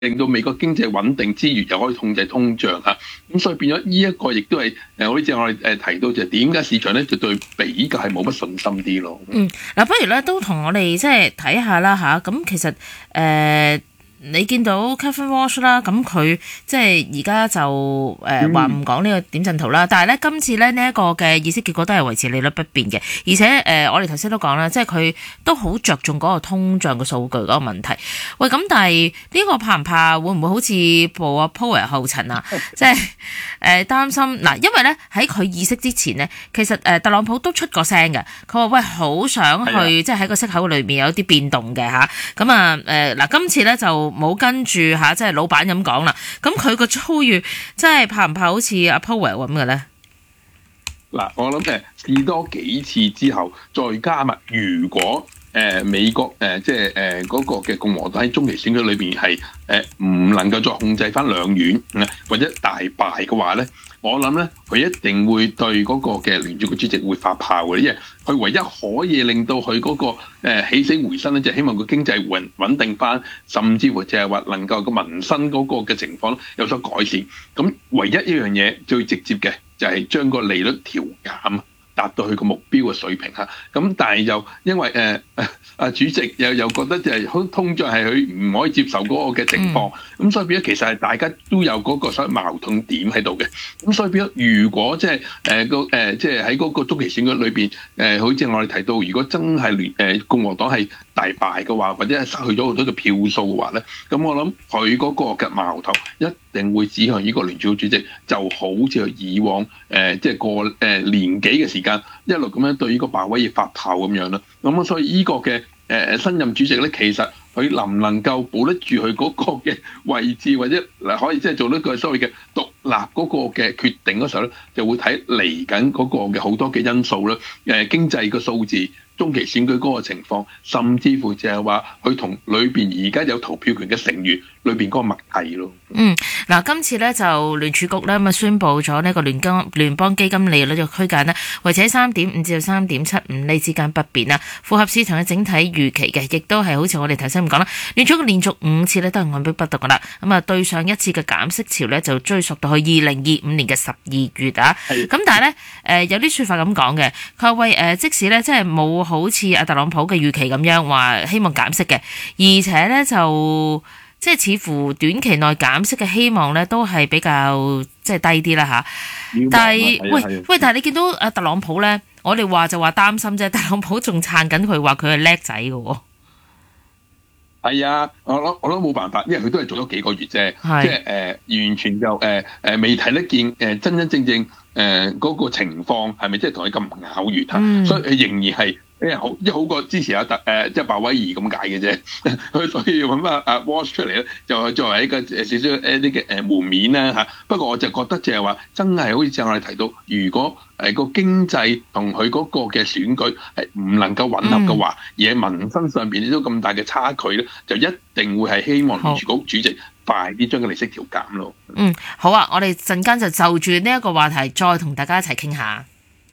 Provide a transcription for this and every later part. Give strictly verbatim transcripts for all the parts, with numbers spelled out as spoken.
令到美國經濟穩定之餘，又可以控制通脹嚇。咁所以變咗呢一個亦都係誒，好似我哋誒提到就係點解市場咧就對比較係冇乜信心啲咯。 嗯，嗱，不如咧都同我哋即係睇下啦吓，咁其實誒。呃你見到 Kevin Walsh 啦，咁佢即係而家就誒話唔講呢個點陣圖啦，但係咧今次咧呢一個嘅議息結果都係維持利率不變嘅，而且誒、呃、我哋頭先都講啦，即係佢都好着重嗰個通脹嘅數據嗰個問題。喂，咁但係呢個怕唔怕會唔會好似步阿 Powell 後塵啊？即係誒擔心嗱，因為咧喺佢議息之前呢，其實誒、呃、特朗普都出過聲嘅，佢話喂好想去即係喺個息口裏面有啲變動嘅吓，咁啊誒嗱今次咧就。冇跟住嚇，即係老闆咁講啦。咁佢個遭遇，即係怕唔怕好似阿 Powell 咁嘅咧？ 嗱，我諗誒試多幾次之後，再加埋如果誒、呃、美國誒即係誒嗰個嘅共和黨喺中期選舉裏邊係誒唔能夠再控制翻兩院，或者大敗嘅話咧，我諗咧佢一定會對嗰個嘅聯儲局主席會發炮嘅，因為佢唯一可以令到佢嗰、那個誒、呃、起死回生咧，就係、希望個經濟穩穩定翻，甚至乎就係話能夠個民生嗰個嘅情況有所改善。咁唯一一樣嘢最直接嘅就係將個利率調減，達到佢個目標嘅水平嚇。咁但係又因為誒誒啊主席又又覺得就係通脹係佢唔可以接受嗰個嘅情況，咁、嗯、所以變咗其實係大家都有嗰個所謂矛盾點喺度嘅。咁所以變咗如果即係誒個誒即係喺嗰個中期選舉裏邊誒，好似我哋提到，如果真係聯誒共和黨係大敗嘅話，或者係失去咗好多嘅票數嘅話咧，咁我諗佢嗰個嘅矛頭一定會指向呢個聯儲局主席，就好似佢以往誒即係過誒年幾嘅時間一路咁樣對呢個鮑威爾發炮咁樣啦。咁所以呢個嘅誒新任主席咧，其實佢能唔能夠保得住佢嗰個嘅位置，或者嗱可以即係做到一個所謂嘅獨立嗰個嘅決定嗰時候咧，就會睇嚟緊嗰個嘅好多嘅因素啦。誒經濟嘅數字、中期選舉嗰個情況，甚至乎就係話佢同裏邊而家有投票權嘅成員裏邊嗰個默契咯。 嗯，嗱，今次咧就聯儲局咧咁啊宣布咗呢個聯邦聯邦基金利率嘅區間呢，維持喺三點五至到三點七五厘之間不變啦，符合市場嘅整體預期嘅，亦都係好似我哋頭先咁講啦。聯儲局連續五次咧都係按兵不動噶啦，咁啊對上一次嘅減息潮咧就追溯到去二零二五年嘅十二月啊。咁但係咧誒有啲説法咁講嘅，佢話喂誒即使咧即係冇好似阿特朗普嘅預期咁樣話希望減息嘅，而且咧就。即係似乎短期內減息嘅希望咧，都係比較即係低啲啦吓。但係喂喂，但係你見到阿特朗普咧，我哋話就話擔心啫，特朗普仲撐緊佢，話佢係叻仔嘅喎。 係啊，我諗我諗冇辦法，因為佢都係做咗幾個月啫，即係誒完全就誒誒未睇得見誒真真正正誒嗰個情況係咪即係同佢咁咬完嚇，嗯、所以佢仍然係。誒好，一好過支持阿特誒，即係鮑威爾咁解嘅啫。佢所以揾翻阿 Walsh 出嚟咧，就作為一個誒少少誒啲嘅誒門面啦嚇。不過我就覺得就係話，真係好似正我哋提到，如果誒個經濟同佢嗰個嘅選舉係唔能夠吻合嘅話，嗯、而喺民生上邊都咁大嘅差距咧，就一定會係希望聯儲局主席快啲將個利息調減咯。 嗯，好啊，我哋陣間就就住呢一個話題，再同大家一齊傾下。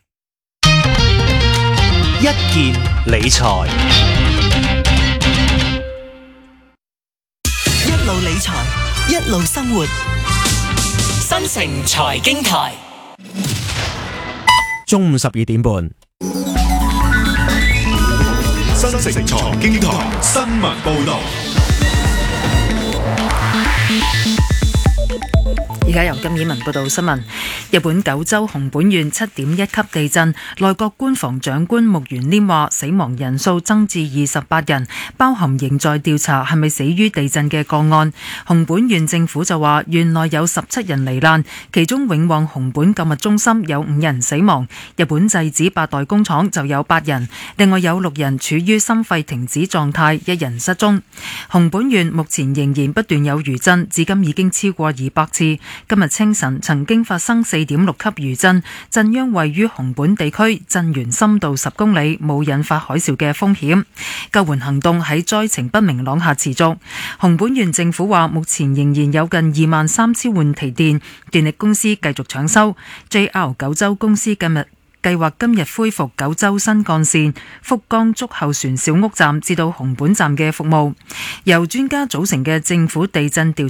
一件理財， 一路理財，一路生活。 新城財經台，中午十二點半。 新城財經台新聞報道。 而家由金綺文報道新聞。日本九州熊本縣七點一級地震，內閣官房長官木原稔話死亡人數增至二十八人，包含仍在調查係咪死於地震嘅個案。熊本縣政府就話縣內有十七人罹難，其中永旺熊本購物中心有五人死亡，日本製紙八代工廠就有八人，另外有六人處於心肺停止狀態，一人失蹤。熊本縣目前仍然不斷有餘震，至今已經超過二百次。今日清晨曾經發生四點六級餘震，震央位於熊本地區，震源深度十公里，冇引發海嘯嘅風險。救援行動喺災情不明朗下持續。熊本縣政府話，目前仍然有近二萬三千戶停電，電力公司繼續搶修。J R 九州公司今日計劃今日恢復九州新幹線福岡竹後船小屋站至到熊本站嘅服務。由專家組成嘅政府地震調